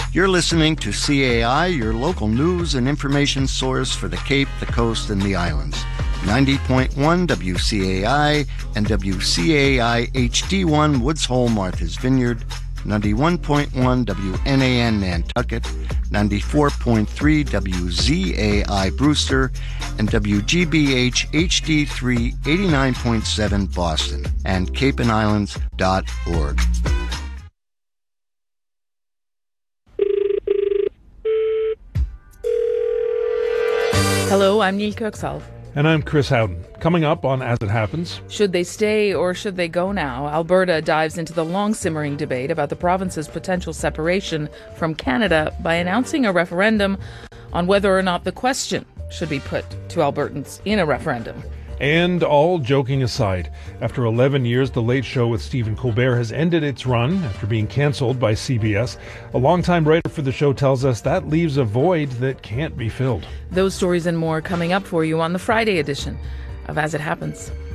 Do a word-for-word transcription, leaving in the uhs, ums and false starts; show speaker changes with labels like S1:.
S1: You're listening to C A I, your local news and information source for the Cape, the Coast, and the Islands. ninety point one W C A I and W C A I H D one Woods Hole, Martha's Vineyard, ninety-one point one W N A N Nantucket, ninety-four point three W Z A I Brewster, and W G B H H D three eighty-nine point seven Boston, and cape and islands dot org.
S2: Hello, I'm Neil Kirksalve.
S3: And I'm Chris Howden. Coming up on As It Happens.
S2: Should they stay or should they go now? Alberta dives into the long-simmering debate about the province's potential separation from Canada by announcing a referendum on whether or not the question should be put to Albertans in a referendum.
S3: And all joking aside, after eleven years, The Late Show with Stephen Colbert has ended its run after being cancelled by C B S. A longtime writer for the show tells us that leaves a void that can't be filled.
S2: Those stories and more coming up for you on the Friday edition of As It Happens.